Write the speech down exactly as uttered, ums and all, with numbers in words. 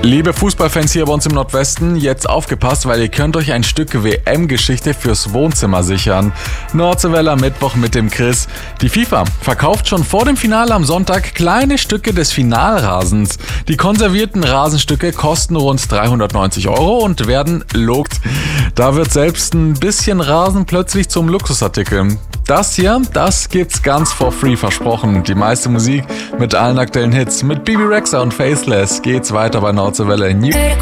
Liebe Fußballfans hier bei uns im Nordwesten, jetzt aufgepasst, weil ihr könnt euch ein Stück W M-Geschichte fürs Wohnzimmer sichern. Nordseewelle am Mittwoch mit dem Chris. Die FIFA verkauft schon vor dem Finale am Sonntag kleine Stücke des Finalrasens. Die konservierten Rasenstücke kosten rund dreihundertneunzig Euro und werden logt. Da wird selbst ein bisschen Rasen plötzlich zum Luxusartikel. Das hier, das gibt's ganz for free versprochen. Die meiste Musik mit allen aktuellen Hits. Mit Bibi Rexha und Faceless geht's weiter bei Nordseewelle.